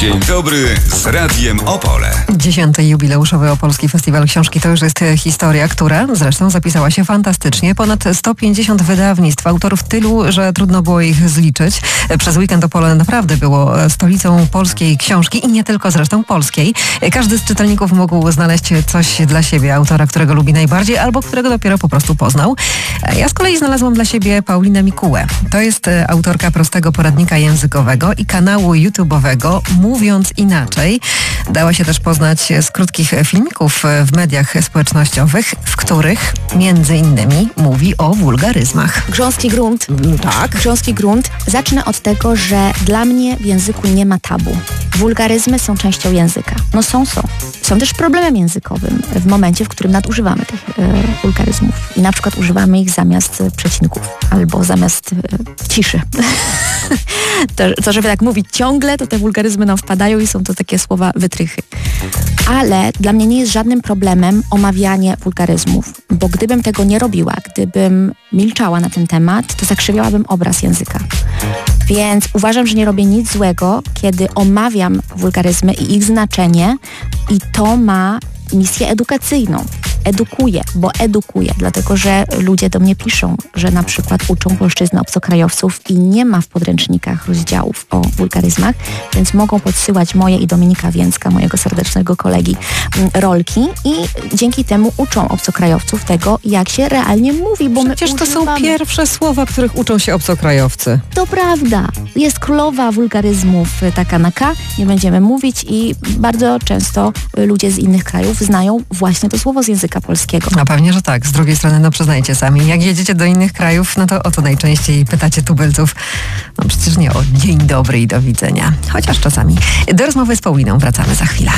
Dzień dobry z Radiem Opole. 10. jubileuszowy Opolski Festiwal Książki to już jest historia, która zresztą zapisała się fantastycznie. Ponad 150 wydawnictw, autorów tylu, że trudno było ich zliczyć. Przez weekend Opole naprawdę było stolicą polskiej książki i nie tylko zresztą polskiej. Każdy z czytelników mógł znaleźć coś dla siebie, autora, którego lubi najbardziej albo którego dopiero po prostu poznał. Ja z kolei znalazłam dla siebie Paulinę Mikułę. To jest autorka prostego poradnika językowego i kanału YouTube'owego Mówiąc Inaczej. Dała się też poznać z krótkich filmików w mediach społecznościowych, w których między innymi mówi o wulgaryzmach. Grząski grunt. Tak. Grząski grunt. Zacznę od tego, że dla mnie w języku nie ma tabu. Wulgaryzmy są częścią języka. No są. Są też problemem językowym w momencie, w którym nadużywamy tych wulgaryzmów. I na przykład używamy ich zamiast przecinków albo zamiast ciszy. To, żeby tak mówić ciągle, to te wulgaryzmy nam wpadają i są to takie słowa wytrychy. Ale dla mnie nie jest żadnym problemem omawianie wulgaryzmów, bo gdybym tego nie robiła, gdybym milczała na ten temat, to zakrzywiałabym obraz języka. Więc uważam, że nie robię nic złego, kiedy omawiam wulgaryzmy i ich znaczenie i to ma misję edukacyjną. Edukuję, dlatego że ludzie do mnie piszą, że na przykład uczą polszczyzny obcokrajowców i nie ma w podręcznikach rozdziałów o wulgaryzmach, więc mogą podsyłać moje i Dominika Więcka, mojego serdecznego kolegi, rolki i dzięki temu uczą obcokrajowców tego, jak się realnie mówi, bo Przecież to są pierwsze słowa, których uczą się obcokrajowcy. To prawda. Jest królowa wulgaryzmów taka na K, nie będziemy mówić i bardzo często ludzie z innych krajów znają właśnie to słowo z języka polskiego. No pewnie, że tak. Z drugiej strony, no przyznajcie sami, jak jedziecie do innych krajów, no to o co najczęściej pytacie tubylców? No przecież nie o dzień dobry i do widzenia. Chociaż czasami. Do rozmowy z Pauliną wracamy za chwilę.